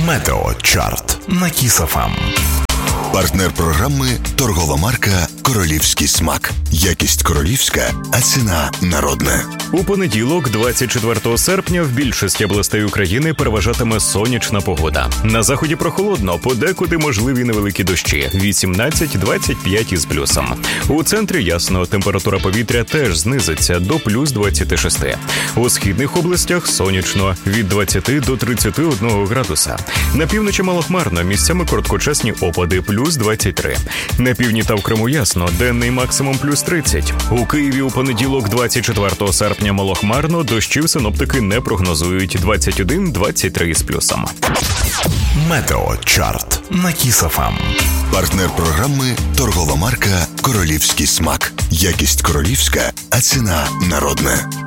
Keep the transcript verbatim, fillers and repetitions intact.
Метеочарт на Кіс еф ем. Партнер програми – торгова марка «Королівський смак». Якість королівська, а ціна народна. У понеділок, двадцять четвертого серпня, в більшості областей України переважатиме сонячна погода. На заході прохолодно, подекуди можливі невеликі дощі – вісімнадцять - двадцять п'ять із плюсом. У центрі ясно, температура повітря теж знизиться до плюс двадцять шість. У східних областях сонячно – від двадцяти до тридцяти одного градуса. На півночі малохмарно, місцями короткочасні опади – плюс двадцять три. На півдні та в Криму ясно, денний максимум плюс тридцять. У Києві у понеділок, двадцять четвертого серпня, малохмарно, дощів синоптики не прогнозують – двадцять один - двадцять три із плюсом. Метеочарт на Кіс еф ем. Партнер програми – торгова марка «Королівський смак». Якість королівська, а ціна народна.